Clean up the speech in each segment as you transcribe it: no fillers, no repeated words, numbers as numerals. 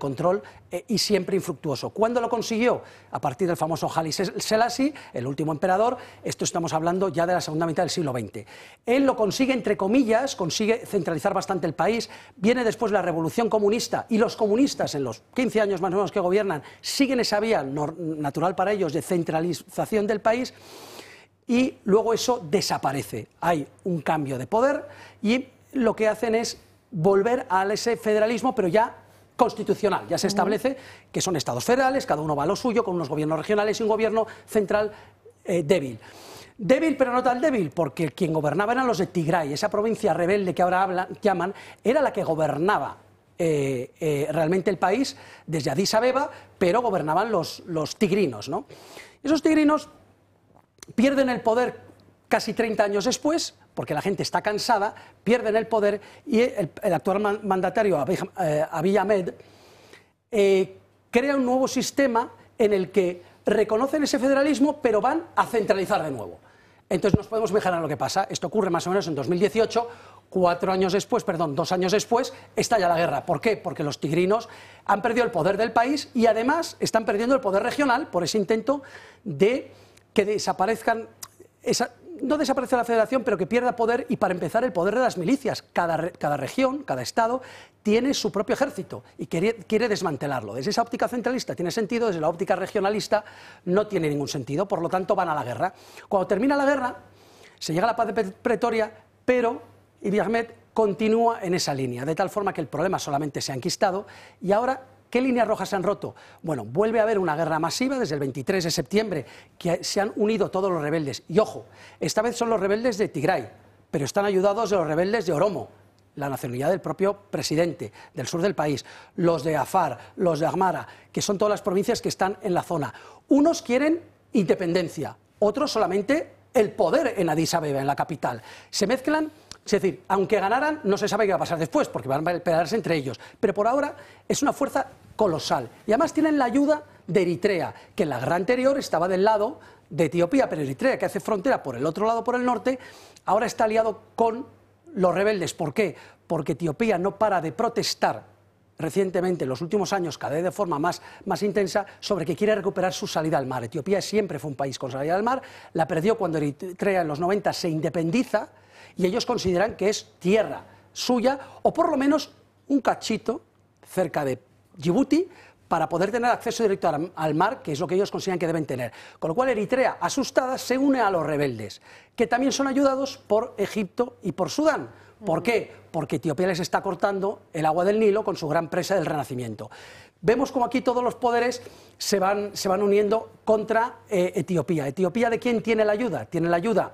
control y siempre infructuoso. ¿Cuándo lo consiguió? A partir del famoso Haile Selassie, el último emperador. Esto estamos hablando ya de la segunda mitad del siglo XX. Él lo consigue, entre comillas, consigue centralizar bastante el país. Viene después la revolución comunista y los comunistas, en los 15 años más o menos que gobiernan, siguen esa vía natural para ellos de centralización del país. Y luego eso desaparece. Hay un cambio de poder y lo que hacen es volver a ese federalismo, pero ya constitucional. Ya se establece que son estados federales, cada uno va a lo suyo, con unos gobiernos regionales y un gobierno central débil. Débil, pero no tan débil, porque quien gobernaba eran los de Tigray, esa provincia rebelde que ahora llaman, era la que gobernaba realmente el país desde Addis Abeba, pero gobernaban los tigrinos, ¿no? Esos tigrinos pierden el poder casi 30 años después, porque la gente está cansada, pierden el poder y el actual mandatario, Abiy Ahmed, crea un nuevo sistema en el que reconocen ese federalismo, pero van a centralizar de nuevo. Entonces nos podemos imaginar lo que pasa. Esto ocurre más o menos en 2018, 2 años después, estalla la guerra. ¿Por qué? Porque los tigrinos han perdido el poder del país y además están perdiendo el poder regional por ese intento de que desaparezcan, no desaparece la federación, pero que pierda poder y, para empezar, el poder de las milicias. Cada región, cada estado tiene su propio ejército y quiere desmantelarlo. Desde esa óptica centralista tiene sentido, desde la óptica regionalista no tiene ningún sentido, por lo tanto van a la guerra. Cuando termina la guerra, se llega a la paz de Pretoria, pero Abiy Ahmed continúa en esa línea, de tal forma que el problema solamente se ha enquistado y ahora, ¿qué líneas rojas se han roto? Bueno, vuelve a haber una guerra masiva desde el 23 de septiembre, que se han unido todos los rebeldes. Y ojo, esta vez son los rebeldes de Tigray, pero están ayudados de los rebeldes de Oromo, la nacionalidad del propio presidente del sur del país, los de Afar, los de Amhara, que son todas las provincias que están en la zona. Unos quieren independencia, otros solamente el poder en Addis Abeba, en la capital. Se mezclan. Es decir, aunque ganaran, no se sabe qué va a pasar después, porque van a pelearse entre ellos. Pero por ahora es una fuerza colosal. Y además tienen la ayuda de Eritrea, que en la guerra anterior estaba del lado de Etiopía, pero Eritrea, que hace frontera por el otro lado, por el norte, ahora está aliado con los rebeldes. ¿Por qué? Porque Etiopía no para de protestar recientemente, en los últimos años, cada vez de forma más intensa, sobre que quiere recuperar su salida al mar. Etiopía siempre fue un país con salida al mar, la perdió cuando Eritrea en los 90 se independiza, y ellos consideran que es tierra suya, o por lo menos un cachito cerca de Djibouti, para poder tener acceso directo al mar, que es lo que ellos consideran que deben tener. Con lo cual Eritrea, asustada, se une a los rebeldes, que también son ayudados por Egipto y por Sudán. ¿Por qué? Porque Etiopía les está cortando el agua del Nilo con su gran presa del Renacimiento. Vemos como aquí todos los poderes se van uniendo contra Etiopía. ¿Etiopía de quién tiene la ayuda? Tiene la ayuda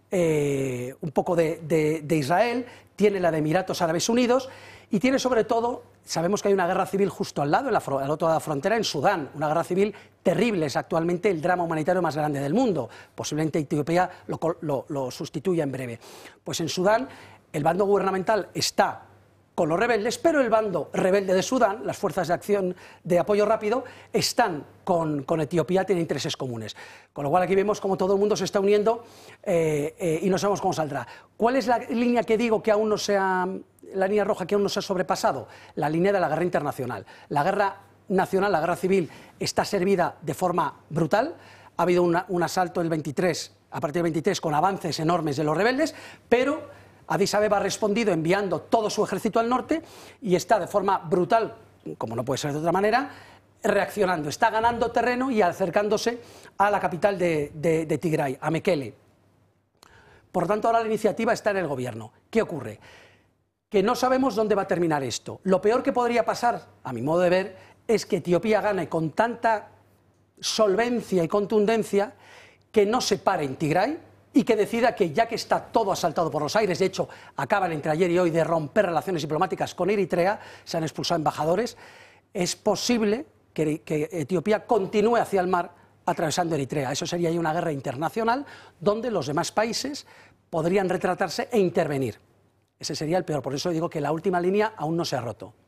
un poco de Israel, tiene la de Emiratos Árabes Unidos y tiene sobre todo, sabemos que hay una guerra civil justo al lado, al otro lado de la frontera, en Sudán, una guerra civil terrible, es actualmente el drama humanitario más grande del mundo, posiblemente Etiopía lo sustituya en breve. Pues en Sudán el bando gubernamental está con los rebeldes, pero el bando rebelde de Sudán, las fuerzas de acción de apoyo rápido, están con Etiopía, tienen intereses comunes. Con lo cual aquí vemos cómo todo el mundo se está uniendo y no sabemos cómo saldrá. ¿Cuál es la línea que digo que aún no se ha, la línea roja que aún no se ha sobrepasado? La línea de la guerra internacional. La guerra nacional, la guerra civil, está servida de forma brutal. Ha habido un asalto el 23, a partir del 23, con avances enormes de los rebeldes, pero Addis Abeba ha respondido enviando todo su ejército al norte y está de forma brutal, como no puede ser de otra manera, reaccionando. Está ganando terreno y acercándose a la capital de Tigray, a Mekele. Por tanto, ahora la iniciativa está en el gobierno. ¿Qué ocurre? Que no sabemos dónde va a terminar esto. Lo peor que podría pasar, a mi modo de ver, es que Etiopía gane con tanta solvencia y contundencia que no se pare en Tigray y que decida que, ya que está todo asaltado por los aires, de hecho acaban entre ayer y hoy de romper relaciones diplomáticas con Eritrea, se han expulsado embajadores, es posible que Etiopía continúe hacia el mar atravesando Eritrea. Eso sería ya una guerra internacional donde los demás países podrían retratarse e intervenir. Ese sería el peor, por eso digo que la última línea aún no se ha roto.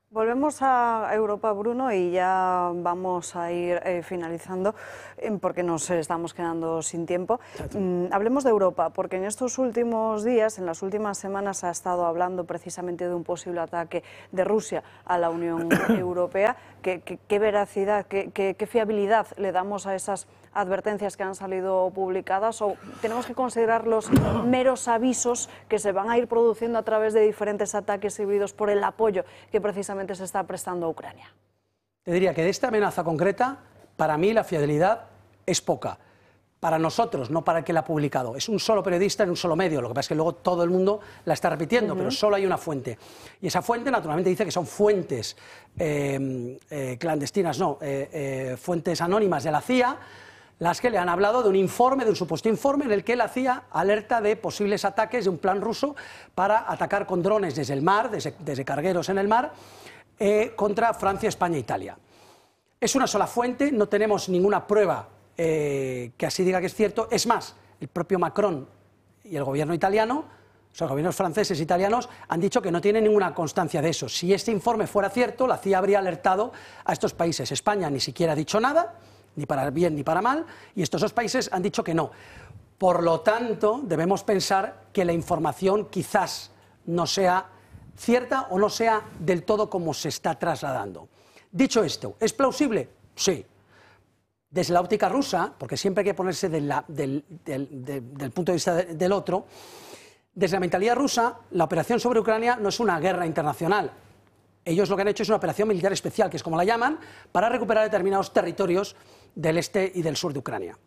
Volvemos a Europa, Bruno, y ya vamos a ir finalizando porque nos estamos quedando sin tiempo. Hablemos de Europa, porque en estos últimos días, en las últimas semanas, ha estado hablando precisamente de un posible ataque de Rusia a la Unión Europea. ¿Qué veracidad, qué fiabilidad le damos a esas advertencias que han salido publicadas, o tenemos que considerarlos meros avisos que se van a ir produciendo a través de diferentes ataques híbridos por el apoyo que precisamente se está prestando a Ucrania? Te diría que de esta amenaza concreta, para mí la fiabilidad es poca. Para nosotros, no para el que la ha publicado. Es un solo periodista en un solo medio, lo que pasa es que luego todo el mundo la está repitiendo, pero solo hay una fuente. Y esa fuente naturalmente dice que son fuentes clandestinas, no, fuentes anónimas de la CIA, las que le han hablado de un informe, de un supuesto informe en el que la CIA alerta de posibles ataques de un plan ruso para atacar con drones desde el mar, desde cargueros en el mar, contra Francia, España e Italia. Es una sola fuente, no tenemos ninguna prueba que así diga que es cierto. Es más, el propio Macron y el gobierno italiano, o sea, los gobiernos franceses e italianos, han dicho que no tienen ninguna constancia de eso. Si este informe fuera cierto, la CIA habría alertado a estos países. España ni siquiera ha dicho nada, ni para bien ni para mal, y estos dos países han dicho que no. Por lo tanto, debemos pensar que la información quizás no sea cierta o no sea del todo como se está trasladando. Dicho esto, ¿es plausible? Sí. Desde la óptica rusa, porque siempre hay que ponerse del punto de vista del otro, desde la mentalidad rusa, la operación sobre Ucrania no es una guerra internacional. Ellos lo que han hecho es una operación militar especial, que es como la llaman, para recuperar determinados territorios del este y del sur de Ucrania.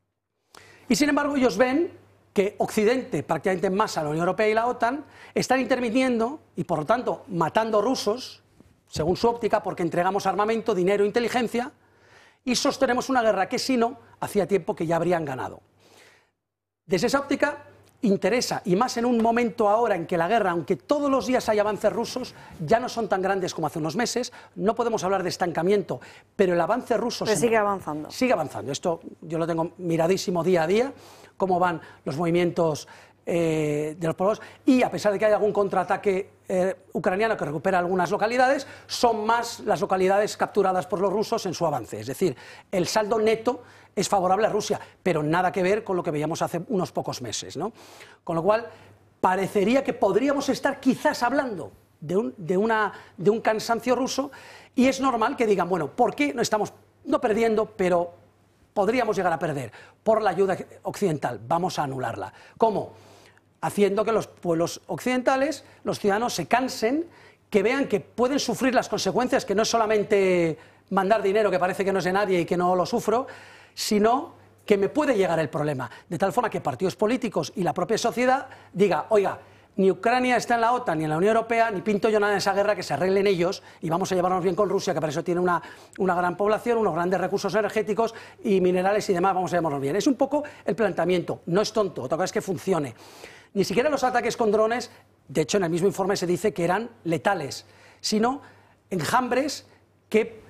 Y sin embargo, ellos ven que Occidente, prácticamente en masa, la Unión Europea y la OTAN, están interviniendo y, por lo tanto, matando rusos, según su óptica, porque entregamos armamento, dinero e inteligencia, y sostenemos una guerra que, si no, hacía tiempo que ya habrían ganado. Desde esa óptica interesa, y más en un momento ahora en que la guerra, aunque todos los días hay avances rusos, ya no son tan grandes como hace unos meses, no podemos hablar de estancamiento, pero el avance ruso sigue avanzando. Sigue avanzando. Esto yo lo tengo miradísimo día a día, cómo van los movimientos de los pueblos, y a pesar de que hay algún contraataque ucraniano que recupera algunas localidades, son más las localidades capturadas por los rusos en su avance. Es decir, el saldo neto es favorable a Rusia, pero nada que ver con lo que veíamos hace unos pocos meses, ¿no? Con lo cual, parecería que podríamos estar quizás hablando de un cansancio ruso, y es normal que digan, bueno, ¿por qué no estamos perdiendo, pero podríamos llegar a perder? Por la ayuda occidental, vamos a anularla. ¿Cómo? Haciendo que los pueblos occidentales, los ciudadanos, se cansen, que vean que pueden sufrir las consecuencias, que no es solamente mandar dinero que parece que no es de nadie y que no lo sufro, sino que me puede llegar el problema, de tal forma que partidos políticos y la propia sociedad diga, oiga, ni Ucrania está en la OTAN ni en la Unión Europea, ni pinto yo nada en esa guerra, que se arreglen ellos y vamos a llevarnos bien con Rusia, que para eso tiene una gran población, unos grandes recursos energéticos y minerales y demás, vamos a llevarnos bien. Es un poco el planteamiento, no es tonto, otra cosa es que funcione. Ni siquiera los ataques con drones, de hecho en el mismo informe se dice que eran letales, sino enjambres que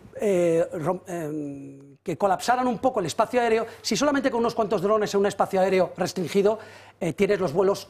colapsaran un poco el espacio aéreo. Si solamente con unos cuantos drones en un espacio aéreo restringido tienes los vuelos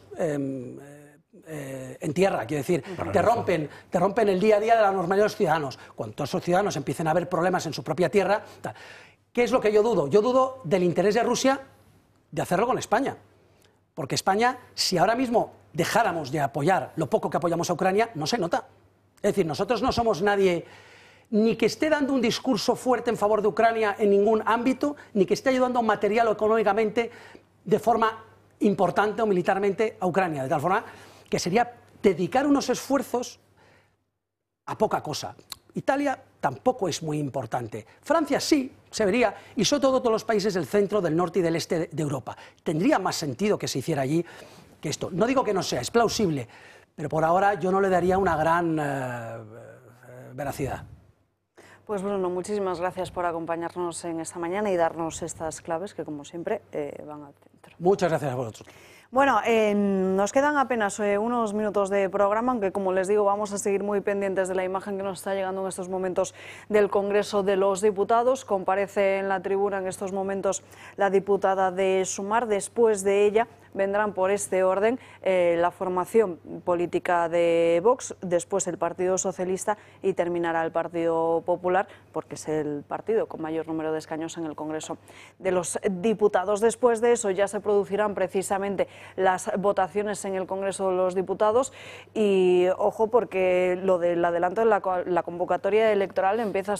en tierra, quiero decir, te rompen el día a día de la normalidad de los ciudadanos. Cuando todos esos ciudadanos empiecen a ver problemas en su propia tierra, ¿qué es lo que yo dudo? Yo dudo del interés de Rusia de hacerlo con España. Porque España, si ahora mismo dejáramos de apoyar lo poco que apoyamos a Ucrania, no se nota. Es decir, nosotros no somos nadie ni que esté dando un discurso fuerte en favor de Ucrania en ningún ámbito, ni que esté ayudando material o económicamente de forma importante o militarmente a Ucrania, de tal forma que sería dedicar unos esfuerzos a poca cosa. Italia tampoco es muy importante. Francia sí, se vería, y sobre todo todos los países del centro, del norte y del este de Europa. Tendría más sentido que se hiciera allí que esto. No digo que no sea, es plausible, pero por ahora yo no le daría una gran veracidad. Pues Bruno, muchísimas gracias por acompañarnos en esta mañana y darnos estas claves que, como siempre, van al centro. Muchas gracias a vosotros. Bueno, nos quedan apenas unos minutos de programa, aunque como les digo vamos a seguir muy pendientes de la imagen que nos está llegando en estos momentos del Congreso de los Diputados. Comparece en la tribuna en estos momentos la diputada de Sumar. Después de ella vendrán por este orden la formación política de Vox, después el Partido Socialista y terminará el Partido Popular, porque es el partido con mayor número de escaños en el Congreso de los Diputados. Después de eso ya se producirán precisamente las votaciones en el Congreso de los Diputados y ojo porque lo del adelanto de la convocatoria electoral empieza